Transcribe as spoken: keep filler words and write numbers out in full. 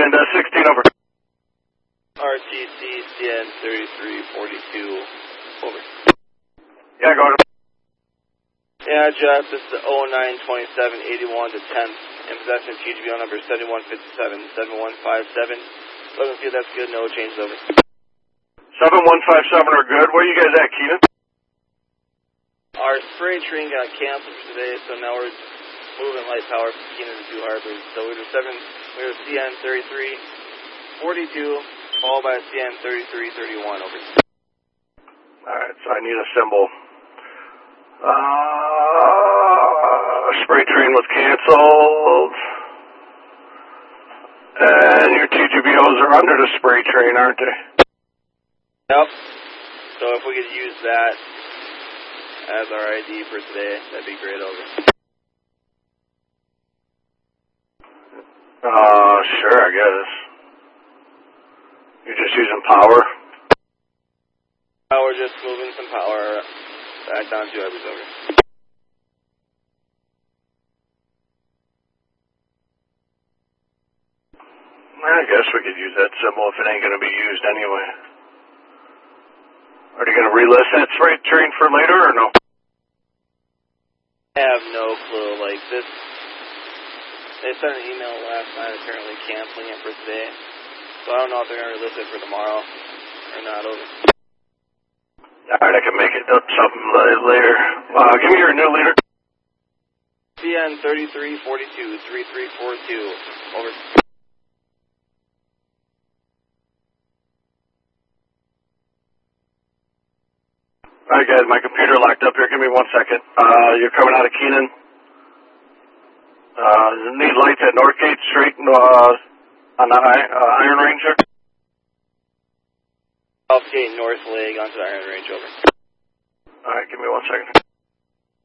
and uh, sixteen over. R T C C N thirty-three forty-two, over. Yeah, go ahead. Yeah, Jeff, this is the oh nine twenty-seven eighty-one to tenth, in possession of T G B O number seventy-one fifty-seven seven one five seven. Let me see if that's good, no change, over. seven one five seven are good. Where are you guys at, Keenan? Our spray train got canceled for today, so now we're moving light power from Keenan to Two Harbors. So we were seven, we were C N thirty-three forty-two, followed by C N thirty-three thirty-one, over. Alright, so I need a symbol. Uh, spray train was canceled. And your T G B Os are under the spray train, aren't they? Yep. So if we could use that as our I D for today, that'd be great, over. Uh, sure, I guess. You're just using power? Now we're just moving some power back down to Harbors, over. I guess we could use that symbol if it ain't going to be used anyway. Are you going to relist that freight train for later or no? I have no clue. Like this, they sent an email last night apparently canceling it for today. So I don't know if they're going to relist it for tomorrow or not, over. Alright, I can make it up something later. Uh, give me your new leader. C N thirty-three forty-two three three four two, over. Alright guys, my computer locked up here. Give me one second. Uh, you're coming out of Keenan. Uh, need lights at Northgate Street, uh, on the uh, Iron Range there? Southgate North Leg onto the Iron Range, over. Alright, give me one second.